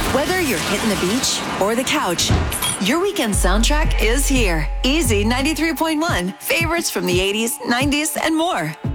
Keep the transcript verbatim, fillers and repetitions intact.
Whether you're hitting the beach or the couch, your weekend soundtrack is here. Easy ninety-three point one. Favorites from the eighties, nineties, and more.